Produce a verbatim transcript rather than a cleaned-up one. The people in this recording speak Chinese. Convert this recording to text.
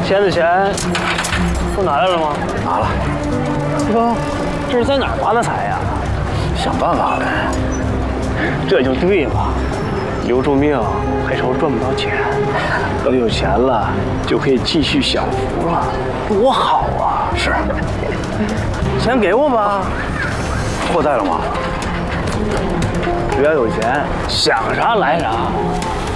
钱的钱都拿来了吗？ 拿了。 哥，这是在哪儿发的财呀？ 想办法呗。 这就对了，留住命还愁赚不到钱，等有钱了就可以继续享福了，多好啊！ 是。 钱给我吧。 货带了吗？ 只要有钱，想啥来啥。